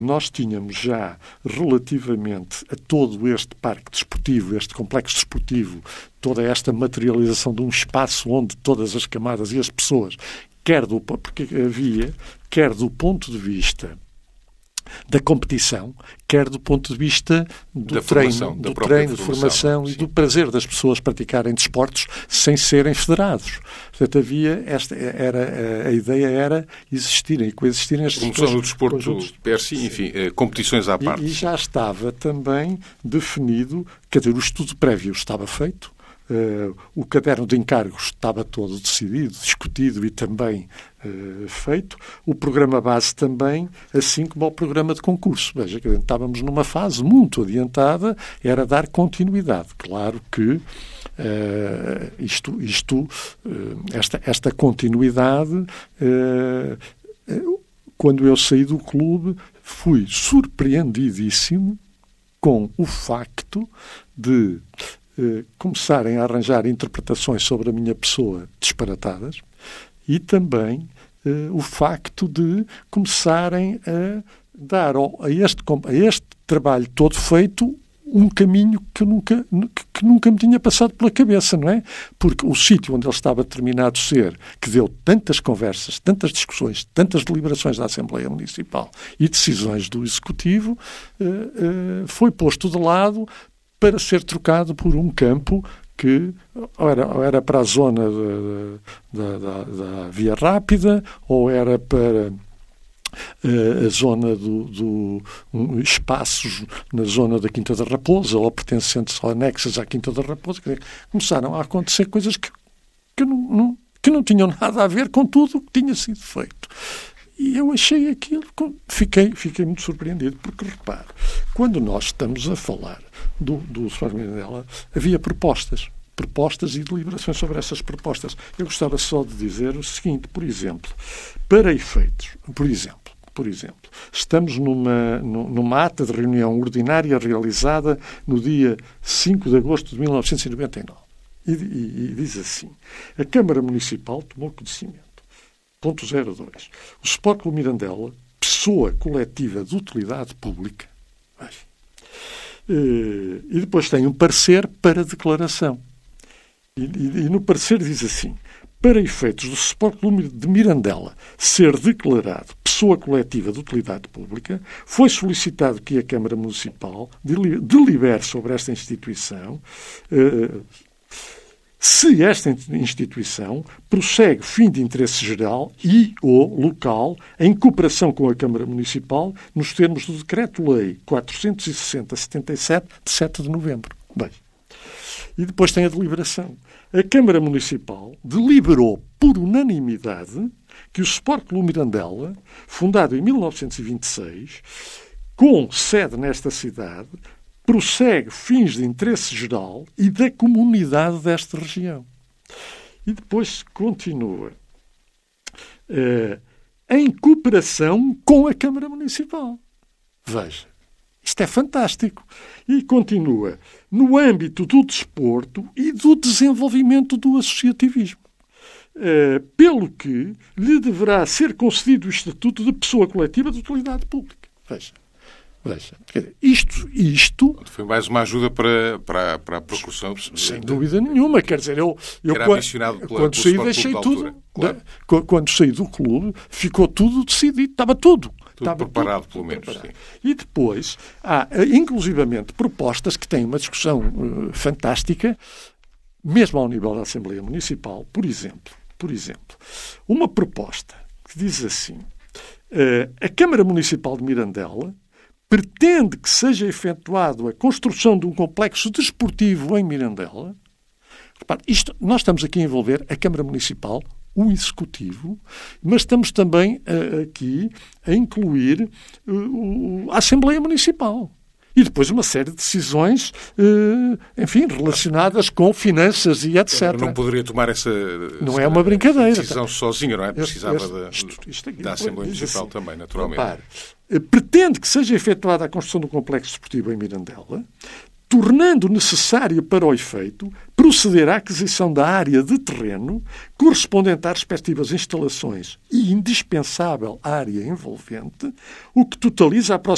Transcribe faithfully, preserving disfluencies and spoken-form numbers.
Nós tínhamos já, relativamente a todo este parque desportivo, este complexo desportivo, toda esta materialização de um espaço onde todas as camadas e as pessoas, quer do, porque havia, quer do ponto de vista da competição, quer do ponto de vista do da treino, formação, do treino, de formação e do prazer das pessoas praticarem desportos sem serem federados. Portanto, havia esta, era, a ideia era existirem e coexistirem estes promoção do desporto per si, enfim, eh, competições à parte. E, e já estava também definido, quer dizer, o estudo prévio estava feito, Uh, o caderno de encargos estava todo decidido, discutido e também uh, feito. O programa base também, assim como o programa de concurso. Veja, que estávamos numa fase muito adiantada, era dar continuidade. Claro que uh, isto, isto uh, esta, esta continuidade, uh, uh, quando eu saí do clube, fui surpreendidíssimo com o facto de começarem a arranjar interpretações sobre a minha pessoa disparatadas e também uh, o facto de começarem a dar ao, a, este, a este trabalho todo feito um caminho que nunca, que, que nunca me tinha passado pela cabeça, não é? Porque o sítio onde ele estava determinado ser, que deu tantas conversas, tantas discussões, tantas deliberações da Assembleia Municipal e decisões do Executivo, uh, uh, foi posto de lado para ser trocado por um campo que ou era, ou era para a zona da, da, da Via Rápida, ou era para uh, a zona do, do um, espaços na zona da Quinta da Raposa, ou pertencentes ou anexas à Quinta da Raposa. Quer dizer, começaram a acontecer coisas que, que, não, não, que não tinham nada a ver com tudo o que tinha sido feito. E eu achei aquilo, fiquei, fiquei muito surpreendido, porque, repare, quando nós estamos a falar do, do Sport Mirandela, havia propostas, propostas e deliberações sobre essas propostas. Eu gostava só de dizer o seguinte, por exemplo, para efeitos, por exemplo, por exemplo, estamos numa, numa ata de reunião ordinária realizada no dia cinco de agosto de mil novecentos e noventa e nove. E, e, e diz assim, a Câmara Municipal tomou conhecimento. Ponto zero dois. O Sport Clube Mirandela, pessoa coletiva de utilidade pública, e depois tem um parecer para declaração. E, e, e no parecer diz assim, para efeitos do Sport Clube de Mirandela ser declarado pessoa coletiva de utilidade pública, foi solicitado que a Câmara Municipal delibere sobre esta instituição, uh, se esta instituição prossegue fim de interesse geral e ou local em cooperação com a Câmara Municipal nos termos do Decreto-Lei quatrocentos e sessenta barra setenta e sete de sete de novembro. Bem, e depois tem a deliberação. A Câmara Municipal deliberou por unanimidade que o Sport Clube Mirandela, fundado em mil novecentos e vinte e seis, com sede nesta cidade, prossegue fins de interesse geral e da comunidade desta região. E depois continua. Uh, em cooperação com a Câmara Municipal. Veja, isto é fantástico. E continua. No âmbito do desporto e do desenvolvimento do associativismo. Uh, pelo que lhe deverá ser concedido o estatuto de pessoa coletiva de utilidade pública. Veja. Veja, isto, isto... Foi mais uma ajuda para, para, para a procuração. Sem de, dúvida nenhuma. Quer dizer, eu, eu era quando, ambicionado pela, quando saí, deixei tudo. Claro. Da, quando saí do clube, ficou tudo decidido. Estava tudo. Tudo Estava preparado, tudo, pelo menos. Preparado. E depois, há, inclusivamente, propostas que têm uma discussão uh, fantástica, mesmo ao nível da Assembleia Municipal. Por exemplo, por exemplo, uma proposta que diz assim, uh, a Câmara Municipal de Mirandela pretende que seja efetuada a construção de um complexo desportivo em Mirandela. Repare, isto, nós estamos aqui a envolver a Câmara Municipal, o Executivo, mas estamos também uh, aqui a incluir uh, a Assembleia Municipal. E depois uma série de decisões, uh, enfim, relacionadas com finanças e etcétera. Não poderia tomar essa, não é uma brincadeira, decisão sozinho, não é? Precisava este, da, isto, isto aqui, da Assembleia Municipal assim, também, naturalmente. Repare, pretende que seja efetuada a construção do complexo desportivo em Mirandela, tornando necessário para o efeito proceder à aquisição da área de terreno correspondente às respectivas instalações e indispensável área envolvente, o que totaliza aproximadamente